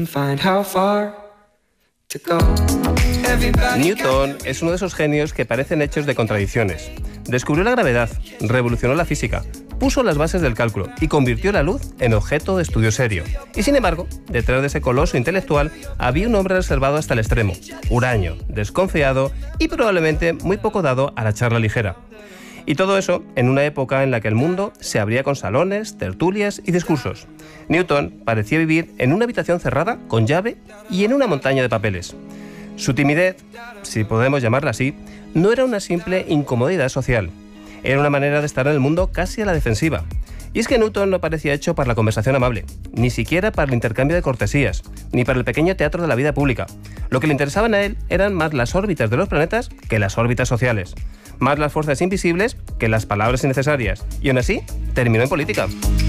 Newton es uno de esos genios que parecen hechos de contradicciones. Descubrió la gravedad, revolucionó la física, puso las bases del cálculo y convirtió la luz en objeto de estudio serio. Y sin embargo, detrás de ese coloso intelectual había un hombre reservado hasta el extremo, huraño, desconfiado y probablemente muy poco dado a la charla ligera. Y todo eso en una época en la que el mundo se abría con salones, tertulias y discursos. Newton parecía vivir en una habitación cerrada, con llave y en una montaña de papeles. Su timidez, si podemos llamarla así, no era una simple incomodidad social. Era una manera de estar en el mundo casi a la defensiva. Y es que Newton no parecía hecho para la conversación amable, ni siquiera para el intercambio de cortesías, ni para el pequeño teatro de la vida pública. Lo que le interesaban a él eran más las órbitas de los planetas que las órbitas sociales, más las fuerzas invisibles que las palabras innecesarias. Y aún así, terminó en política.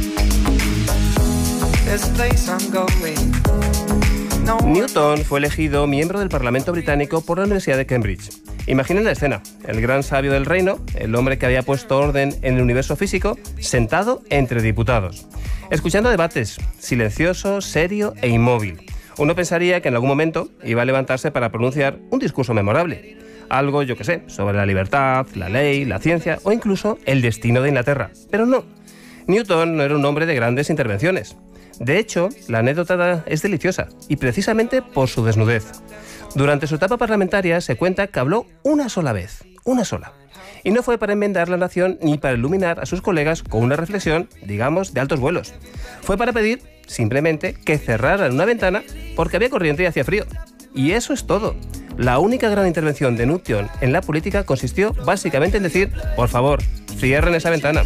Newton fue elegido miembro del Parlamento británico por la Universidad de Cambridge. Imaginen la escena, el gran sabio del reino, el hombre que había puesto orden en el universo físico, sentado entre diputados, escuchando debates, silencioso, serio e inmóvil. Uno pensaría que en algún momento iba a levantarse para pronunciar un discurso memorable. Algo, yo qué sé, sobre la libertad, la ley, la ciencia o incluso el destino de Inglaterra. Pero no, Newton no era un hombre de grandes intervenciones. De hecho, la anécdota es deliciosa, y precisamente por su desnudez. Durante su etapa parlamentaria se cuenta que habló una sola vez, una sola. Y no fue para enmendar la nación ni para iluminar a sus colegas con una reflexión, digamos, de altos vuelos. Fue para pedir, simplemente, que cerraran una ventana porque había corriente y hacía frío. Y eso es todo. La única gran intervención de Newton en la política consistió básicamente en decir, por favor, cierren esa ventana.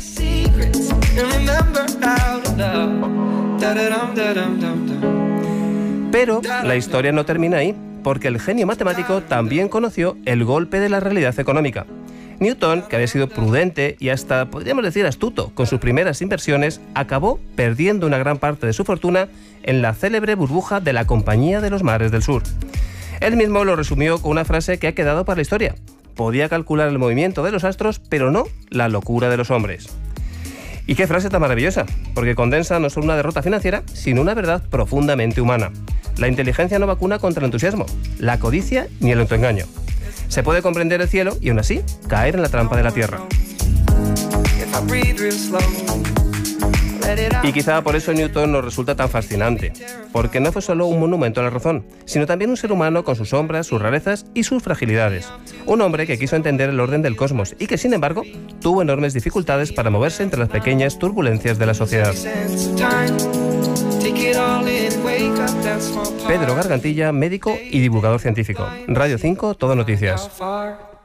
Pero la historia no termina ahí, porque el genio matemático también conoció el golpe de la realidad económica. Newton, que había sido prudente y hasta, podríamos decir, astuto con sus primeras inversiones, acabó perdiendo una gran parte de su fortuna en la célebre burbuja de la Compañía de los Mares del Sur. Él mismo lo resumió con una frase que ha quedado para la historia. Podía calcular el movimiento de los astros, pero no la locura de los hombres. Y qué frase tan maravillosa, porque condensa no solo una derrota financiera, sino una verdad profundamente humana. La inteligencia no vacuna contra el entusiasmo, la codicia ni el autoengaño. Se puede comprender el cielo y aún así caer en la trampa de la tierra. Y quizá por eso Newton nos resulta tan fascinante, porque no fue solo un monumento a la razón, sino también un ser humano con sus sombras, sus rarezas y sus fragilidades. Un hombre que quiso entender el orden del cosmos y que, sin embargo, tuvo enormes dificultades para moverse entre las pequeñas turbulencias de la sociedad. Pedro Gargantilla, médico y divulgador científico. Radio 5, Todo Noticias.